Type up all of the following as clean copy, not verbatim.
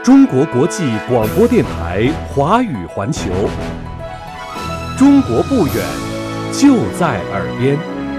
中国国际广播电台华语环球，中国不远，就在耳边。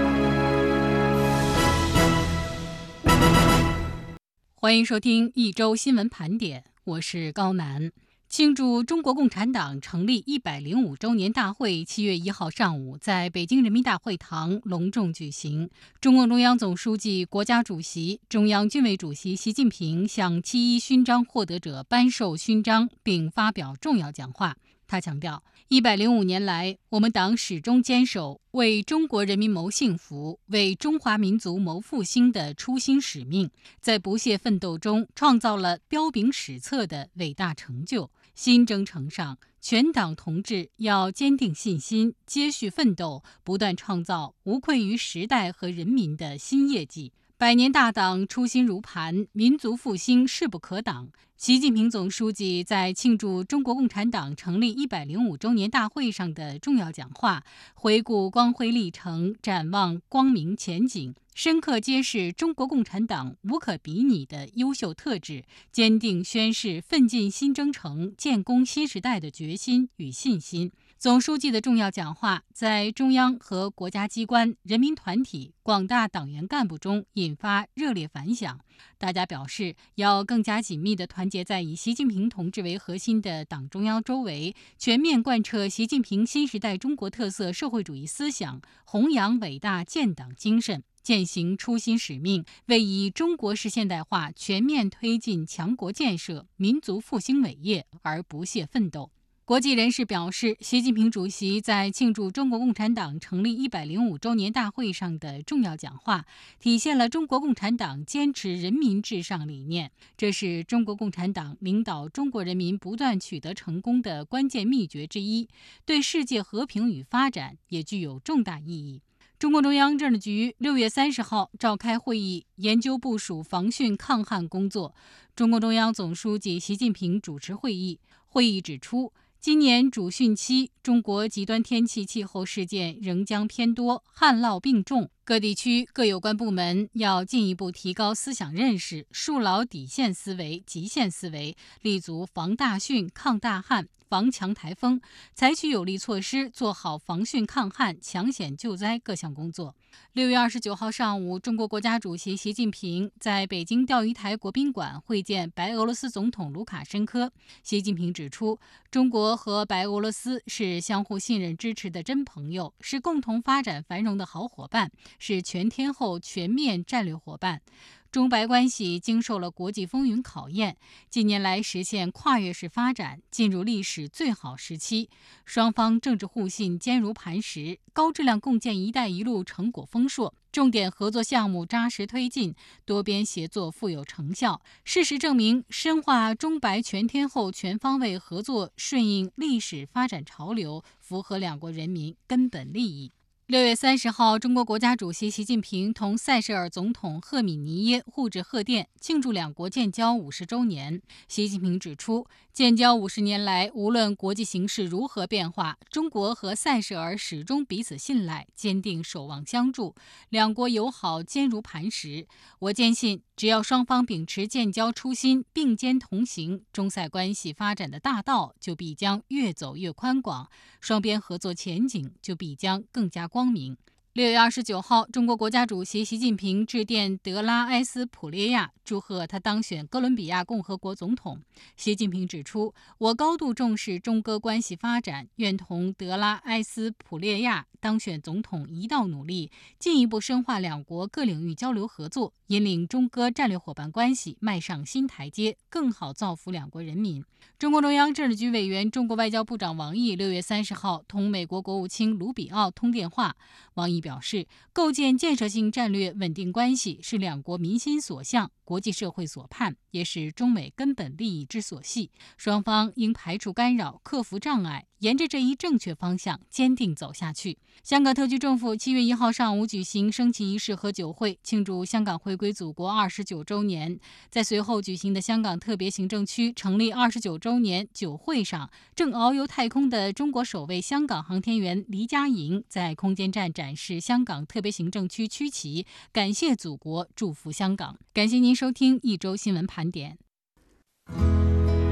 欢迎收听一周新闻盘点，我是高楠。庆祝中国共产党成立105周年大会7月1号上午在北京人民大会堂隆重举行。中共中央总书记、国家主席、中央军委主席习近平向7·1勋章获得者颁授勋章并发表重要讲话。他强调，105年来，我们党始终坚守为中国人民谋幸福、为中华民族谋复兴的初心使命，在不懈奋斗中创造了彪炳史册的伟大成就。新征程上，全党同志要坚定信心，接续奋斗，不断创造无愧于时代和人民的新业绩。百年大党初心如磐，民族复兴势不可挡。习近平总书记在庆祝中国共产党成立105周年大会上的重要讲话，回顾光辉历程，展望光明前景，深刻揭示中国共产党无可比拟的优秀特质，坚定宣示奋进新征程、建功新时代的决心与信心。总书记的重要讲话在中央和国家机关、人民团体、广大党员干部中引发热烈反响。大家表示，要更加紧密地团结在以习近平同志为核心的党中央周围，全面贯彻习近平新时代中国特色社会主义思想，弘扬伟大建党精神，践行初心使命，为以中国式现代化全面推进强国建设、民族复兴伟业而不懈奋斗。国际人士表示，习近平主席在庆祝中国共产党成立105周年大会上的重要讲话，体现了中国共产党坚持人民至上理念，这是中国共产党领导中国人民不断取得成功的关键秘诀之一，对世界和平与发展也具有重大意义。中共中央政治局6月30号召开会议，研究部署防汛抗旱工作。中共中央总书记习近平主持会议。会议指出，今年主汛期，中国极端天气气候事件仍将偏多，旱涝并重。各地区各有关部门要进一步提高思想认识，树牢底线思维、极限思维，立足防大汛、抗大旱、防强台风，采取有力措施，做好防汛抗旱、抢险救灾各项工作。6月29号上午，中国国家主席习近平在北京钓鱼台国宾馆会见白俄罗斯总统卢卡申科。习近平指出，中国和白俄罗斯是相互信任支持的真朋友，是共同发展繁荣的好伙伴，是全天候全面战略伙伴。中白关系经受了国际风云考验，近年来实现跨越式发展，进入历史最好时期。双方政治互信坚如磐石，高质量共建“一带一路”成果丰硕，重点合作项目扎实推进，多边协作富有成效。事实证明，深化中白全天候全方位合作，顺应历史发展潮流，符合两国人民根本利益。6月30号，中国国家主席习近平同塞舌尔总统赫米尼耶互致贺电，庆祝两国建交50周年。习近平指出，建交50年来，无论国际形势如何变化，中国和塞舌尔始终彼此信赖，坚定守望相助，两国友好坚如磐石。我坚信，只要双方秉持建交初心，并肩同行，中塞关系发展的大道就必将越走越宽广，双边合作前景就必将更加光明。6月29号，中国国家主席习近平致电德拉埃斯普列亚，祝贺他当选哥伦比亚共和国总统。习近平指出，我高度重视中哥关系发展，愿同德拉埃斯普列亚当选总统一道努力，进一步深化两国各领域交流合作，引领中哥战略伙伴关系迈上新台阶，更好造福两国人民。中共中央政治局委员、中国外交部长王毅6月30号同美国国务卿卢比奥通电话。王毅表示，构建建设性战略稳定关系是两国民心所向、国际社会所盼，也是中美根本利益之所系。双方应排除干扰，克服障碍，沿着这一正确方向坚定走下去。香港特区政府7月1号上午举行升旗仪式和酒会，庆祝香港回归祖国29周年。在随后举行的香港特别行政区成立29周年酒会上，正遨游太空的中国首位香港航天员黎佳莹在空间站展示香港特别行政区区旗，感谢祖国，祝福香港。感谢您收听一周新闻盘点。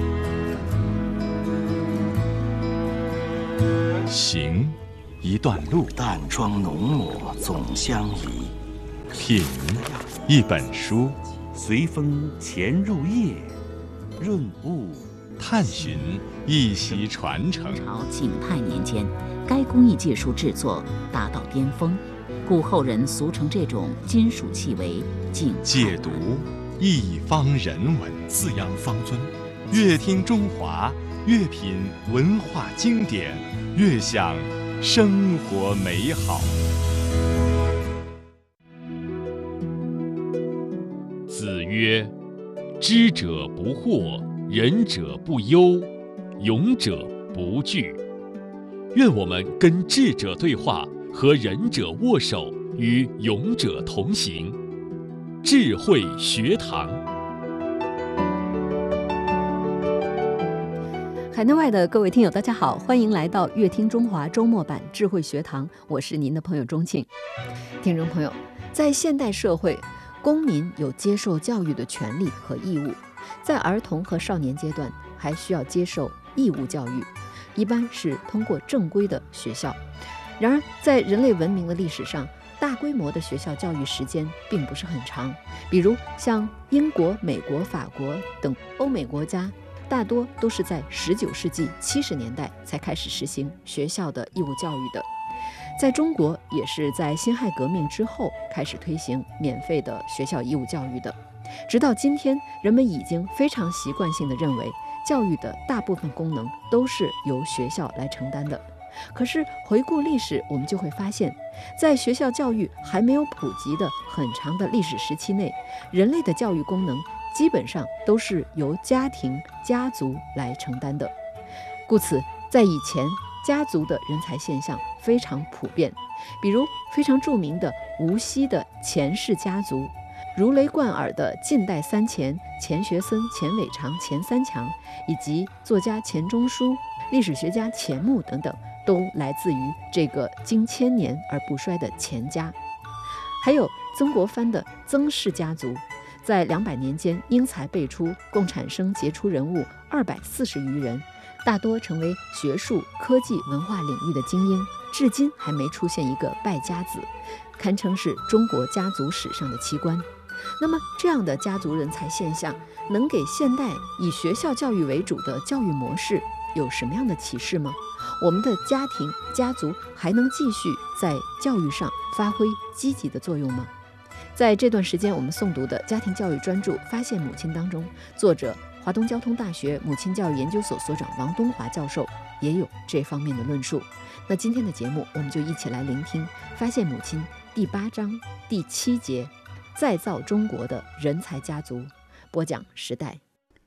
行，一段路； 淡妆浓抹总相宜。 品，一本书； 随风潜入夜，润物探寻一席传承。 朝景泰年间，该工艺技术制作达到巅峰，故后人俗称这种金属器为景泰。 解读一方人文， 滋养方尊。 越听中华，越品文化经典，越享生活美好。子曰：知者不惑，仁者不忧，勇者不惧。愿我们跟智者对话，和仁者握手，与勇者同行。智慧学堂。 海内外的各位听友大家好，欢迎来到乐听中华周末版智慧学堂，我是您的朋友钟庆。听众朋友，在现代社会，公民有接受教育的权利和义务，在儿童和少年阶段还需要接受义务教育，一般是通过正规的学校。然而在人类文明的历史上，大规模的学校教育时间并不是很长，比如像英国、美国、法国等欧美国家，大多都是在19世纪70年代才开始实行学校的义务教育的。在中国也是在辛亥革命之后开始推行免费的学校义务教育的。直到今天，人们已经非常习惯性地认为，教育的大部分功能都是由学校来承担的。可是回顾历史，我们就会发现，在学校教育还没有普及的很长的历史时期内，人类的教育功能基本上都是由家庭、家族来承担的。故此，在以前，家族的人才现象非常普遍，比如非常著名的无锡的钱氏家族，如雷贯耳的晋代三钱钱学森、钱伟长、钱三强，以及作家钱钟书、历史学家钱穆等等，都来自于这个经千年而不衰的钱家。还有曾国藩的曾氏家族，在200年间英才辈出，共产生杰出人物240余人，大多成为学术、科技、文化领域的精英，至今还没出现一个败家子，堪称是中国家族史上的奇观。那么这样的家族人才现象，能给现代以学校教育为主的教育模式有什么样的启示吗？我们的家庭、家族还能继续在教育上发挥积极的作用吗？在这段时间我们诵读的家庭教育专著《发现母亲》当中，作者华东交通大学母亲教育研究所所长王东华教授也有这方面的论述。那今天的节目，我们就一起来聆听《发现母亲》第8章第7节，再造中国的人才家族。播讲时代。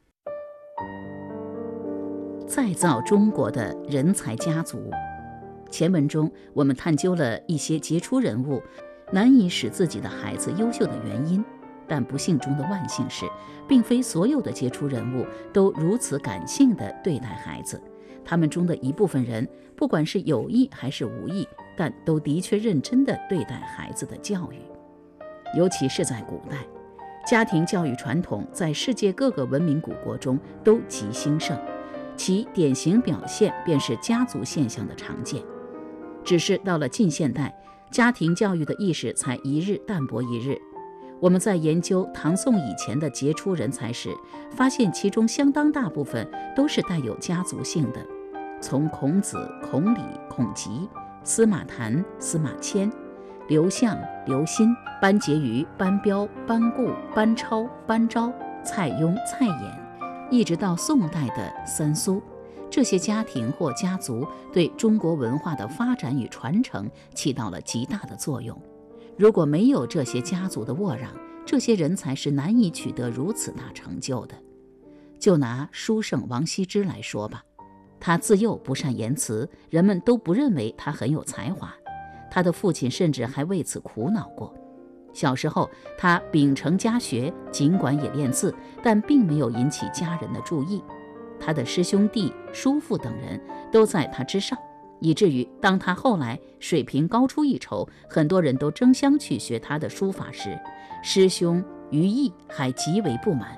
再造中国的人才家族。前文中我们探究了一些杰出人物难以使自己的孩子优秀的原因，但不幸中的万幸是，并非所有的杰出人物都如此感性地对待孩子。他们中的一部分人，不管是有意还是无意，但都的确认真地对待孩子的教育。尤其是在古代，家庭教育传统在世界各个文明古国中都极兴盛，其典型表现便是家族现象的常见。只是到了近现代，家庭教育的意识才一日淡薄一日。我们在研究唐宋以前的杰出人才时，发现其中相当大部分都是带有家族性的。从孔子、孔鲤、孔伋、司马谈、司马迁、刘向、刘歆、班婕妤、班彪、班固、班超、班昭、蔡邕、蔡琰，一直到宋代的三苏，这些家庭或家族对中国文化的发展与传承起到了极大的作用。如果没有这些家族的沃壤，这些人才是难以取得如此大成就的。就拿书圣王羲之来说吧，他自幼不善言辞，人们都不认为他很有才华，他的父亲甚至还为此苦恼过。小时候他秉承家学，尽管也练字，但并没有引起家人的注意。他的师兄弟、叔父等人都在他之上，以至于当他后来水平高出一筹，很多人都争相去学他的书法时，师兄于毅还极为不满。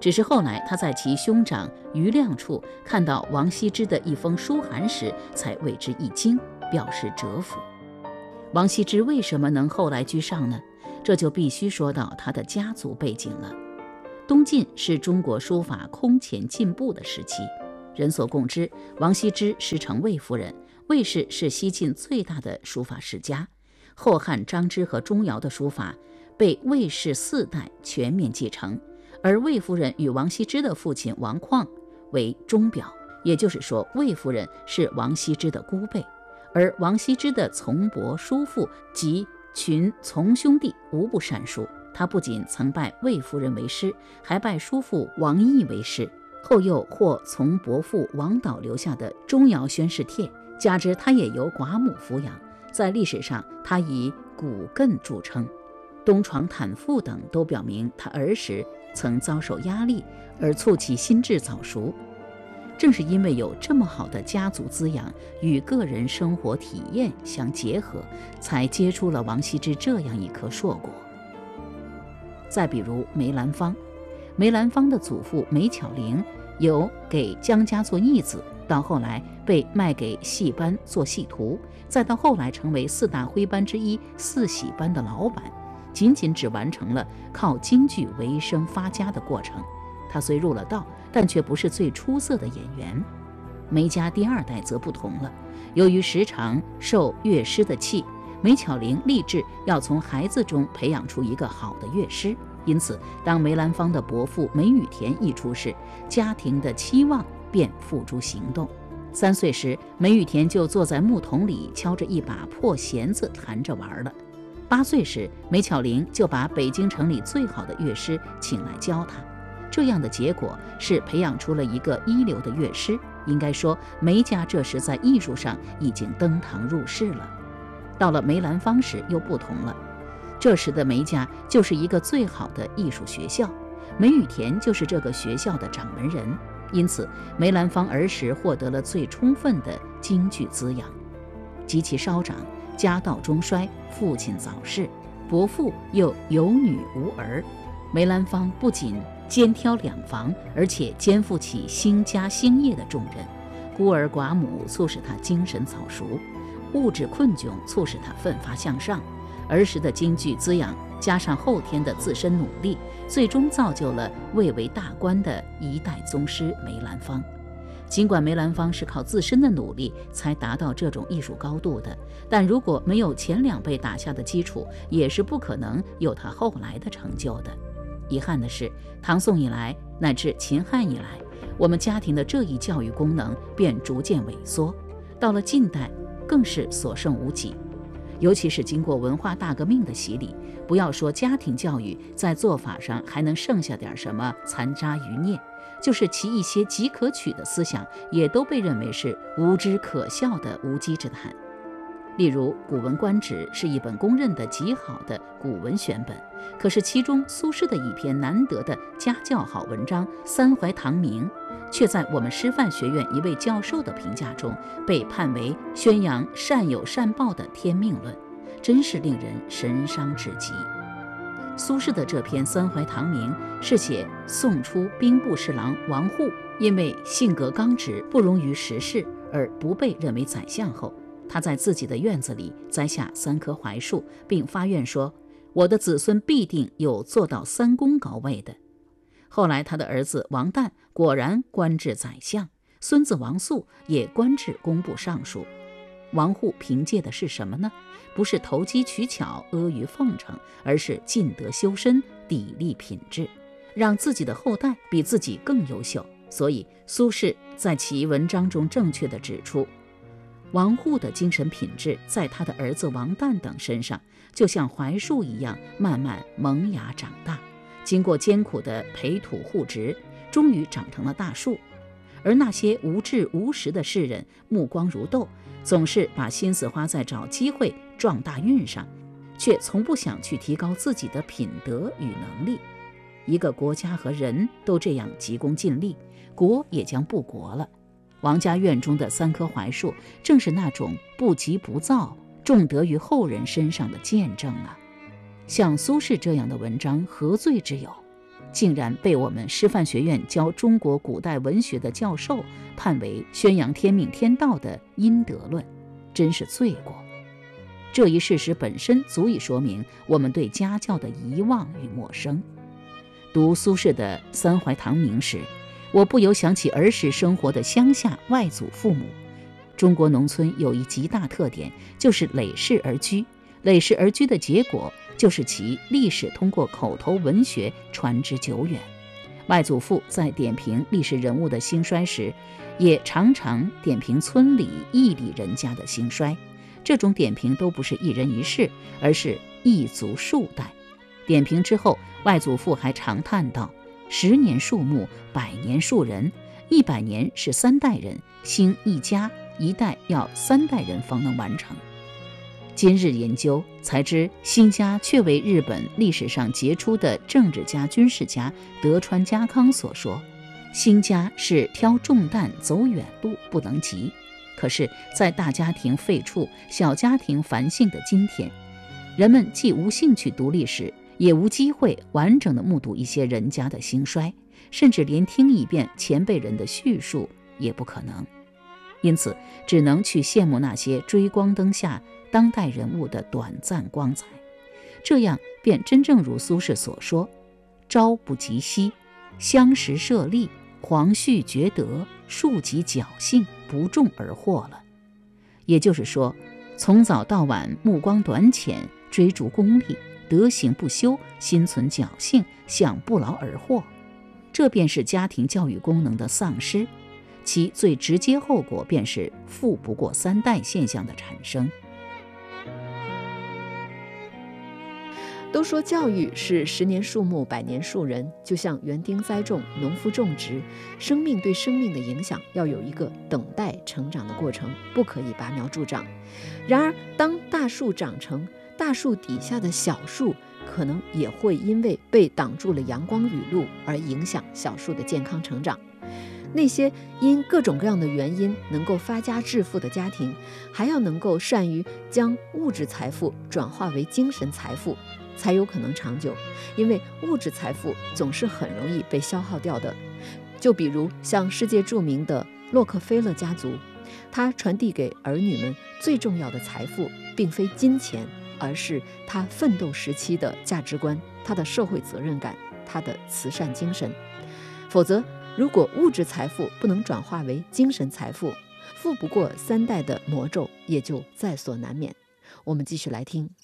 只是后来他在其兄长余亮处看到王羲之的一封书函时，才为之一惊，表示折服。王羲之为什么能后来居上呢？这就必须说到他的家族背景了。东晋是中国书法空前进步的时期，人所共知，王羲之师承魏夫人，魏氏是西晋最大的书法世家。后汉张芝和钟繇的书法被魏氏4代全面继承，而魏夫人与王羲之的父亲王旷为钟表，也就是说，魏夫人是王羲之的姑辈，而王羲之的从伯、叔父及群从兄弟无不善书。他不仅曾拜魏夫人为师，还拜叔父王毅为师，后又获从伯父王导留下的钟繇宣誓帖，加之他也由寡母抚养，在历史上他以骨艮著称。东床坦赋等都表明他儿时曾遭受压力，而促其心智早熟。正是因为有这么好的家族滋养与个人生活体验相结合，才结出了王羲之这样一颗硕果。再比如梅兰芳，梅兰芳的祖父梅巧玲有给江家做义子，到后来被卖给戏班做戏徒，再到后来成为4大徽班之一4喜班的老板，仅只完成了靠京剧为生发家的过程。他虽入了道，但却不是最出色的演员。梅家第2代则不同了，由于时常受乐师的气，梅巧玲立志要从孩子中培养出一个好的乐师，因此当梅兰芳的伯父梅雨田一出世，家庭的期望便付诸行动。3岁时，梅雨田就坐在木桶里敲着一把破弦子弹着玩了。8岁时，梅巧玲就把北京城里最好的乐师请来教他。这样的结果是培养出了一个一流的乐师，应该说梅家这时在艺术上已经登堂入室了。到了梅兰芳时又不同了，这时的梅家就是一个最好的艺术学校，梅雨田就是这个学校的掌门人，因此梅兰芳儿时获得了最充分的京剧滋养。及其稍长，家道中衰，父亲早逝，伯父又有女无儿，梅兰芳不仅肩挑2房，而且肩负起兴家兴业的重任。孤儿寡母促使他精神早熟，物质困窘促使他奋发向上。儿时的京剧滋养加上后天的自身努力，最终造就了蔚为大观的一代宗师梅兰芳。尽管梅兰芳是靠自身的努力才达到这种艺术高度的，但如果没有前2辈打下的基础，也是不可能有他后来的成就的。遗憾的是，唐宋以来乃至秦汉以来，我们家庭的这一教育功能便逐渐萎缩，到了近代更是所剩无几。尤其是经过文化大革命的洗礼，不要说家庭教育在做法上还能剩下点什么残渣余孽，就是其一些极可取的思想，也都被认为是无知可笑的无稽之谈。例如《古文观止》是一本公认的极好的古文选本，可是其中苏轼的一篇难得的家教好文章《三槐堂铭》，却在我们师范学院一位教授的评价中被判为宣扬善有善报的天命论，真是令人神伤至极。苏轼的这篇《三槐堂铭》是写宋初兵部侍郎王祜因为性格刚直，不容于时事，而不被认为宰相后，他在自己的院子里栽下3棵槐树，并发愿说：“我的子孙必定有做到3公高位的。”后来他的儿子王旦果然官至宰相，孙子王肃也官至工部尚书。王祜凭借的是什么呢？不是投机取巧、阿谀奉承，而是尽德修身、砥砺品质，让自己的后代比自己更优秀。所以苏轼在其文章中正确地指出，王祜的精神品质在他的儿子王旦等身上，就像槐树一样慢慢萌芽长大，经过艰苦的培土护植，终于长成了大树。而那些无志无识的士人，目光如豆，总是把心思花在找机会壮大运上，却从不想去提高自己的品德与能力。一个国家和人都这样急功近利，国也将不国了。王家院中的3棵槐树，正是那种不急不躁、重德于后人身上的见证啊！像苏轼这样的文章何罪之有？ 竟然被我们师范学院教中国古代文学的教授判为宣扬天命天道的阴德论，真是罪过。这一事实本身足以说明我们对家教的遗忘与陌生。读苏轼的《三槐堂铭》时，我不由想起儿时生活的乡下外祖父母。中国农村有一极大特点，就是累世而居。累世而居的结果，就是其历史通过口头文学传之久远。外祖父在点评历史人物的兴衰时，也常常点评村里义里人家的兴衰。这种点评都不是一人一事，而是一族数代。点评之后，外祖父还长叹道：“10年树木，100年树人，100年是3代人，兴一家1代要3代人方能完成。”今日研究才知，兴家确为日本历史上杰出的政治家、军事家德川家康所说。兴家是挑重担走远路不能急，可是在大家庭废黜、小家庭繁兴的今天，人们既无兴趣读历史，也无机会完整地目睹一些人家的兴衰，甚至连听一遍前辈人的叙述也不可能。因此只能去羡慕那些追光灯下当代人物的短暂光彩，这样便真正如苏轼所说：“朝不及夕，相识设立，黄煦觉德，庶几侥幸，不重而获了。”也就是说，从早到晚目光短浅，追逐功利，德行不修，心存侥幸，想不劳而获，这便是家庭教育功能的丧失，其最直接后果便是富不过3代现象的产生。 都说教育是10年树木100年树人，就像园丁栽种、农夫种植，生命对生命的影响要有一个等待成长的过程，不可以拔苗助长。然而当大树长成，大树底下的小树可能也会因为被挡住了阳光雨露而影响小树的健康成长。那些因各种各样的原因能够发家致富的家庭，还要能够善于将物质财富转化为精神财富，才有可能长久。因为物质财富总是很容易被消耗掉的。就比如像世界著名的洛克菲勒家族，他传递给儿女们最重要的财富并非金钱，而是他奋斗时期的价值观、他的社会责任感、他的慈善精神。否则如果物质财富不能转化为精神财富，富不过3代的魔咒也就在所难免。我们继续来听。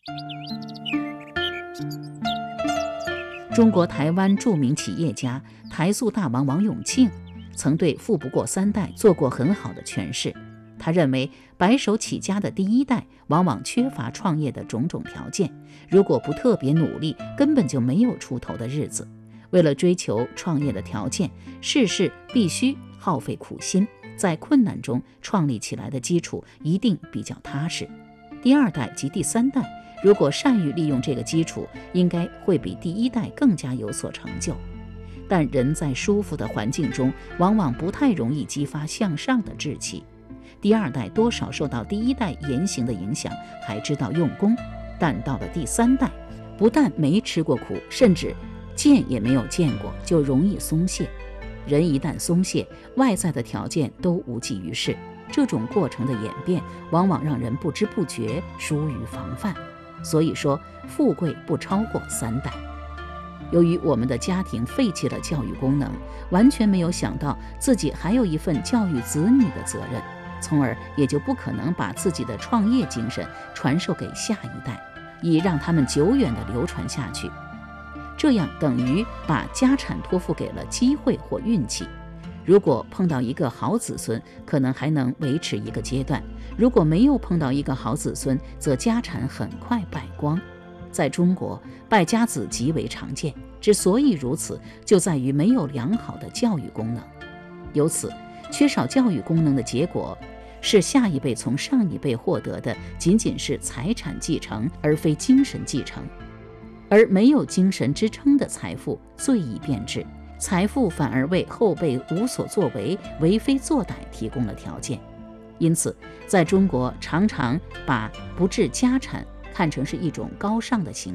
中国台湾著名企业家台塑大王王永庆曾对富不过3代做过很好的诠释。他认为白手起家的第1代往往缺乏创业的种种条件，如果不特别努力，根本就没有出头的日子。为了追求创业的条件，事事必须耗费苦心，在困难中创立起来的基础一定比较踏实。第2代及第3代如果善于利用这个基础，应该会比第1代更加有所成就。但人在舒服的环境中，往往不太容易激发向上的志气。第2代多少受到第1代言行的影响，还知道用功，但到了第3代，不但没吃过苦，甚至见也没有见过，就容易松懈。人一旦松懈，外在的条件都无济于事。这种过程的演变，往往让人不知不觉疏于防范。所以说，富贵不超过3代。由于我们的家庭废弃了教育功能，完全没有想到自己还有一份教育子女的责任，从而也就不可能把自己的创业精神传授给下一代，以让他们久远地流传下去。这样等于把家产托付给了机会或运气。如果碰到一个好子孙，可能还能维持一个阶段；如果没有碰到一个好子孙，则家产很快败光。在中国，败家子极为常见，之所以如此，就在于没有良好的教育功能。由此，缺少教育功能的结果是下一辈从上一辈获得的仅仅是财产继承，而非精神继承。而没有精神支撑的财富最易变质，财富反而为后辈无所作为、为非作歹提供了条件。因此，在中国常常把不置家产看成是一种高尚的行为，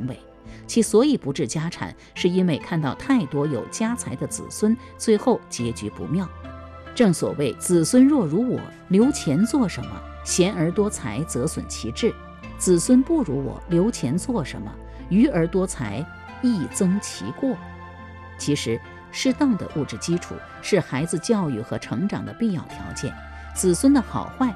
其所以不置家产，是因为看到太多有家财的子孙，最后结局不妙。正所谓子孙若如我，留钱做什么？贤而多财，则损其志；子孙不如我，留钱做什么？愚而多财，亦增其过。其实，适当的物质基础是孩子教育和成长的必要条件。子孙的好坏